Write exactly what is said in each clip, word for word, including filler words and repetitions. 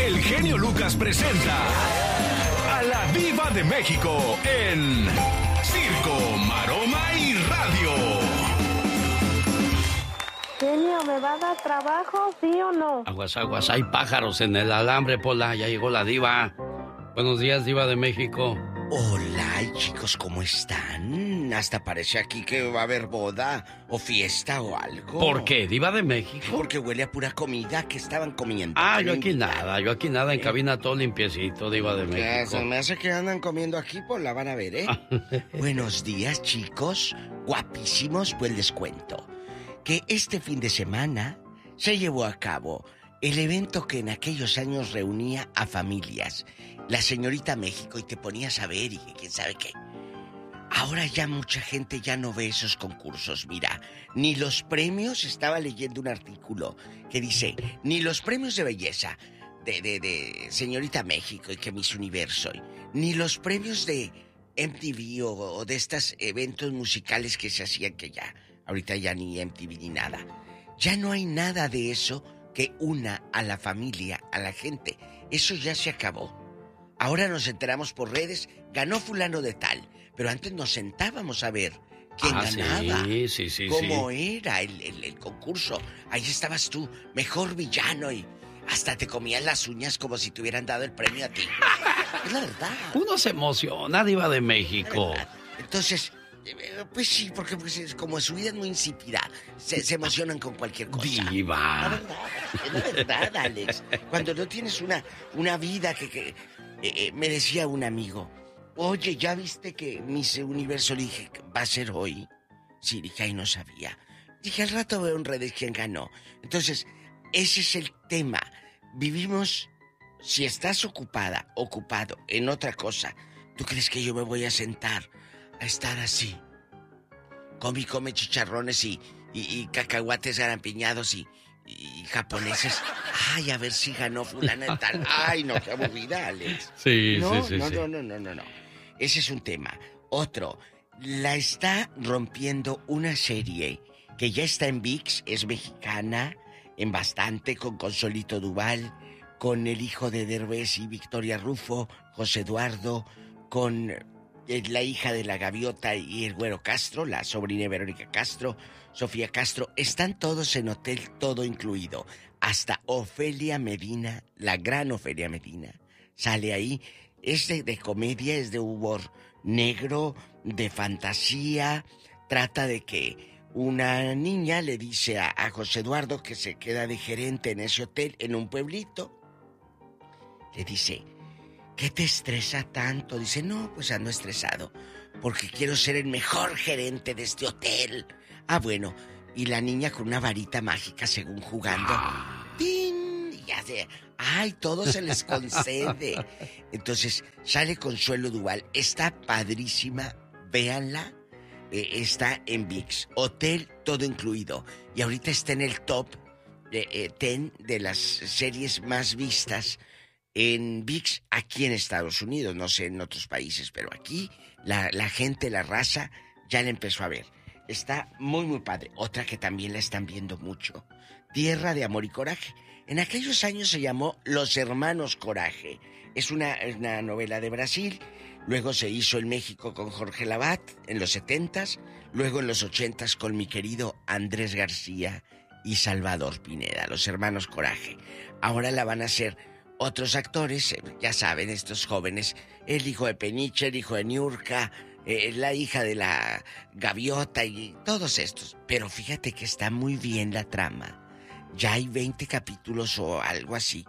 el genio Lucas presenta a la Diva de México en Circo, Maroma y Radio. Genio, ¿me va a dar trabajo, sí o no? Aguas, aguas, hay pájaros en el alambre, Pola. Ya llegó la Diva. Buenos días, Diva de México. Hola, y chicos, ¿cómo están? Hasta parece aquí que va a haber boda o fiesta o algo. ¿Por qué, Diva de México? Porque huele a pura comida que estaban comiendo. Ah, yo aquí nada, yo aquí nada, en cabina todo limpiecito, Diva de México. Se me hace que andan comiendo aquí, pues la van a ver, ¿eh? Buenos días, chicos, guapísimos, pues les cuento que este fin de semana se llevó a cabo el evento que en aquellos años reunía a familias. La señorita México, y te ponías a ver y quién sabe qué. Ahora ya mucha gente ya no ve esos concursos. Mira, ni los premios, estaba leyendo un artículo que dice, ni los premios de belleza de, de, de señorita México y que Miss Universo, ni los premios de M T V o, o de estos eventos musicales que se hacían, que ya, ahorita ya ni M T V ni nada. Ya no hay nada de eso que una a la familia, a la gente. Eso ya se acabó. Ahora nos enteramos por redes, ganó fulano de tal, pero antes nos sentábamos a ver quién ah, ganaba, sí, sí, sí, cómo sí. era el, el, el concurso. Ahí estabas tú, mejor villano, y hasta te comías las uñas como si te hubieran dado el premio a ti. Es la verdad. Uno se emociona, Diva de México. Entonces, pues sí, porque pues, es como su vida es muy insípida, se, se emocionan con cualquier cosa. Diva. La verdad, es la verdad, Alex. Cuando no tienes una, una vida que... que eh, eh, me decía un amigo, oye, ¿ya viste que Miss Universo? Le dije, ¿va a ser hoy? Sí, dije, ay, no sabía. Dije, al rato veo en redes quién ganó. Entonces, ese es el tema. Vivimos, si estás ocupada, ocupado en otra cosa, ¿tú crees que yo me voy a sentar a estar así? Come y come chicharrones y, y, y cacahuates garampiñados y, y japoneses. Ay, a ver si ganó fulana de tal. Ay, no, qué aburrida, Alex. Sí, no, sí, sí, no, sí. no, no, no, no, no. Ese es un tema. Otro, la está rompiendo una serie que ya está en ViX, es mexicana, en bastante, con Consolito Duval, con el hijo de Derbez y Victoria Rufo, José Eduardo, con la hija de la Gaviota y el Güero Castro, la sobrina de Verónica Castro, Sofía Castro. Están todos en hotel, todo incluido. Hasta Ofelia Medina, la gran Ofelia Medina, sale ahí. Es de, de comedia, es de humor negro, de fantasía. Trata de que una niña le dice a, a José Eduardo, que se queda de gerente en ese hotel, en un pueblito. Le dice, ¿qué te estresa tanto? Dice, no, pues ando estresado, porque quiero ser el mejor gerente de este hotel. Ah, bueno, y la niña con una varita mágica, según jugando. ¡Tin! Y hace, ¡ay, todo se les concede! Entonces, sale Consuelo Duval. Está padrísima, véanla. Eh, está en ViX. Hotel, todo incluido. Y ahorita está en el top de, eh, ten de las series más vistas en ViX aquí en Estados Unidos. No sé en otros países, pero aquí la, la gente, la raza, ya la empezó a ver. Está muy, muy padre. Otra que también la están viendo mucho, Tierra de Amor y Coraje. En aquellos años se llamó Los Hermanos Coraje. Es una, una novela de Brasil. Luego se hizo en México con Jorge Lavat en los setentas. Luego en los ochentas con mi querido Andrés García y Salvador Pineda. Los Hermanos Coraje. Ahora la van a hacer otros actores, ya saben, estos jóvenes. El hijo de Peniche, el hijo de Niurka, eh, la hija de la Gaviota y todos estos. Pero fíjate que está muy bien la trama. Ya hay veinte capítulos o algo así.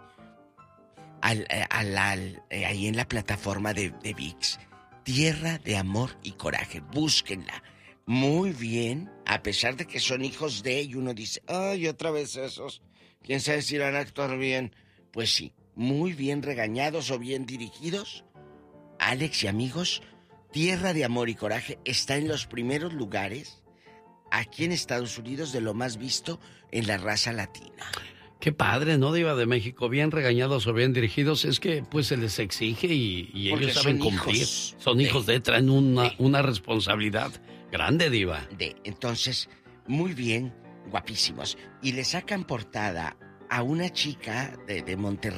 Al, al, al, eh, ahí en la plataforma de, de ViX. Tierra de Amor y Coraje. Búsquenla. Muy bien. A pesar de que son hijos de... Y uno dice, ay, otra vez esos. ¿Quién sabe si van a actuar bien? Pues sí. Muy bien regañados o bien dirigidos. Alex y amigos, Tierra de Amor y Coraje está en los primeros lugares aquí en Estados Unidos de lo más visto en la raza latina. Qué padre, ¿no, Diva de México? Bien regañados o bien dirigidos, es que pues se les exige y, y ellos saben son cumplir. Hijos son de, hijos de, traen una, de, una responsabilidad grande, Diva. De, entonces, muy bien, guapísimos. Y le sacan portada a una chica de, de Monterrey,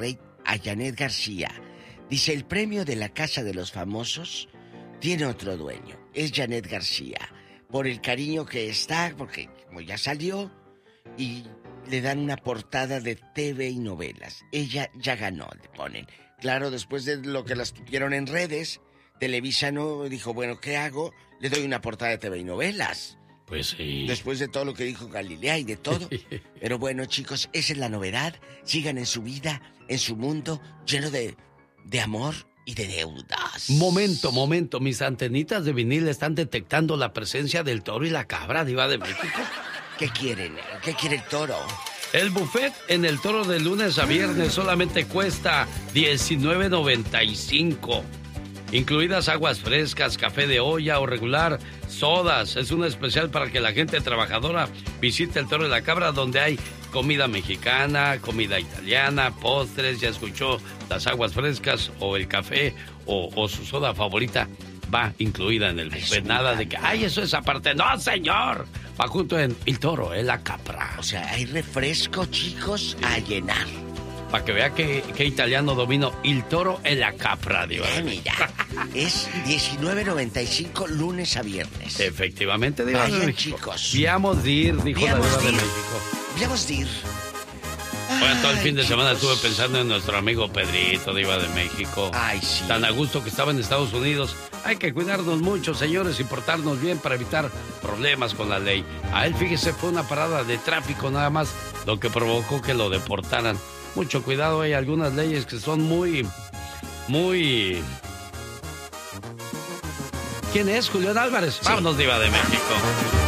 a Janet García. Dice, el premio de la Casa de los Famosos tiene otro dueño. Es Janet García. Por el cariño que está, porque como ya salió, y le dan una portada de T V y novelas. Ella ya ganó, le ponen. Claro, después de lo que las tuvieron en redes, Televisa no dijo, bueno, ¿qué hago? Le doy una portada de T V y novelas. Pues sí. Después de todo lo que dijo Galilea y de todo. Pero bueno, chicos, esa es la novedad. Sigan en su vida, en su mundo, lleno de, de amor y de deudas. Momento, momento. Mis antenitas de vinil están detectando la presencia del toro y la cabra, Diva de México. ¿Qué quieren? ¿Qué quiere el toro? El buffet en el Toro de lunes a viernes solamente cuesta diecinueve noventa y cinco. Incluidas aguas frescas, café de olla o regular, sodas. Es un especial para que la gente trabajadora visite el Toro de la Cabra, donde hay comida mexicana, comida italiana, postres. Ya escuchó, las aguas frescas o el café o, o su soda favorita va incluida en el buffet. Nada de que, ay, eso es aparte. ¡No, señor! Va junto en el Toro de la Cabra. O sea, hay refresco, chicos, sí, a llenar. Para que vea que, que italiano domino el Toro en la Capra, Diva. Eh, mira, es diecinueve noventa y cinco lunes a viernes. Efectivamente, Diva Vayan, de México. chicos. Viamos de ir, dijo la Diva de México. Viamos de ir. Bueno, todo el fin de Ay, semana chicos. estuve pensando en nuestro amigo Pedrito, Diva de México. Ay, sí. Tan a gusto que estaba en Estados Unidos. Hay que cuidarnos mucho, señores, y portarnos bien para evitar problemas con la ley. A él, fíjese, fue una parada de tráfico nada más lo que provocó que lo deportaran. Mucho cuidado, hay algunas leyes que son muy, muy... ¿Quién es? Julián Álvarez. Sí. Vámonos, Diva de México.